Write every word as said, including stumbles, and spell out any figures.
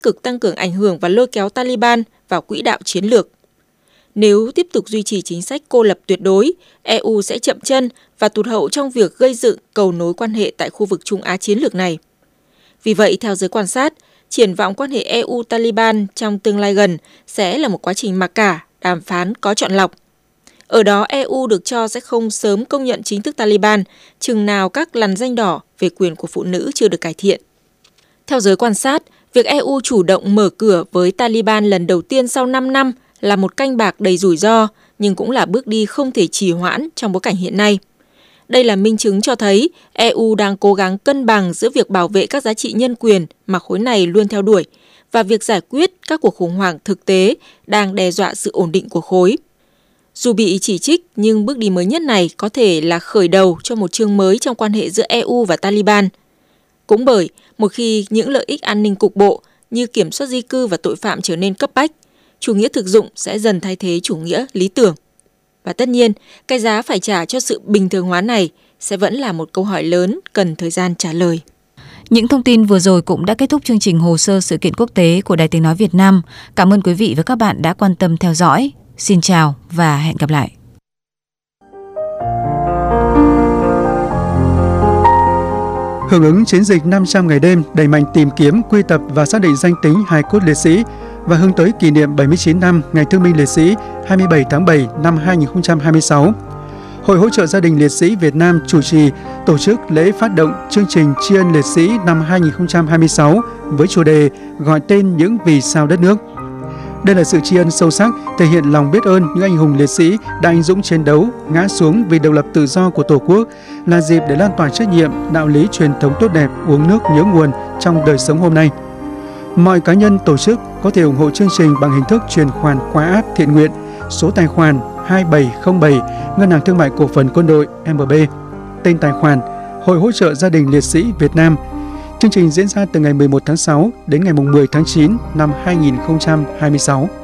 cực tăng cường ảnh hưởng và lôi kéo Taliban vào quỹ đạo chiến lược. Nếu tiếp tục duy trì chính sách cô lập tuyệt đối, e u sẽ chậm chân và tụt hậu trong việc gây dựng cầu nối quan hệ tại khu vực Trung Á chiến lược này. Vì vậy, theo giới quan sát, triển vọng quan hệ e u-Taliban trong tương lai gần sẽ là một quá trình mặc cả, đàm phán có chọn lọc. Ở đó, e u được cho sẽ không sớm công nhận chính thức Taliban, chừng nào các lằn ranh đỏ về quyền của phụ nữ chưa được cải thiện. Theo giới quan sát, việc e u chủ động mở cửa với Taliban lần đầu tiên sau năm năm là một canh bạc đầy rủi ro, nhưng cũng là bước đi không thể trì hoãn trong bối cảnh hiện nay. Đây là minh chứng cho thấy e u đang cố gắng cân bằng giữa việc bảo vệ các giá trị nhân quyền mà khối này luôn theo đuổi và việc giải quyết các cuộc khủng hoảng thực tế đang đe dọa sự ổn định của khối. Dù bị chỉ trích, nhưng bước đi mới nhất này có thể là khởi đầu cho một chương mới trong quan hệ giữa e u và Taliban. Cũng bởi, một khi những lợi ích an ninh cục bộ như kiểm soát di cư và tội phạm trở nên cấp bách, chủ nghĩa thực dụng sẽ dần thay thế chủ nghĩa lý tưởng. Và tất nhiên, cái giá phải trả cho sự bình thường hóa này sẽ vẫn là một câu hỏi lớn cần thời gian trả lời. Những thông tin vừa rồi cũng đã kết thúc chương trình Hồ sơ sự kiện quốc tế của Đài Tiếng nói Việt Nam. Cảm ơn quý vị và các bạn đã quan tâm theo dõi. Xin chào và hẹn gặp lại. Hưởng ứng chiến dịch năm trăm ngày đêm đẩy mạnh tìm kiếm, quy tập và xác định danh tính hài cốt liệt sĩ và hướng tới kỷ niệm bảy mươi chín năm Ngày Thương binh Liệt sĩ hai mươi bảy tháng bảy năm hai nghìn không trăm hai mươi sáu, Hội hỗ trợ gia đình liệt sĩ Việt Nam chủ trì tổ chức lễ phát động chương trình tri ân liệt sĩ năm hai nghìn không trăm hai mươi sáu với chủ đề gọi tên những vì sao đất nước. Đây là sự tri ân sâu sắc, thể hiện lòng biết ơn những anh hùng liệt sĩ đã anh dũng chiến đấu, ngã xuống vì độc lập tự do của Tổ quốc, là dịp để lan tỏa trách nhiệm, đạo lý truyền thống tốt đẹp, uống nước nhớ nguồn trong đời sống hôm nay. Mọi cá nhân, tổ chức có thể ủng hộ chương trình bằng hình thức chuyển khoản qua app thiện nguyện, số tài khoản hai bảy không bảy, Ngân hàng Thương mại Cổ phần Quân đội em bê, tên tài khoản Hội hỗ trợ gia đình liệt sĩ Việt Nam. Chương trình diễn ra từ ngày mười một tháng sáu đến ngày mười tháng chín năm hai nghìn không trăm hai mươi sáu.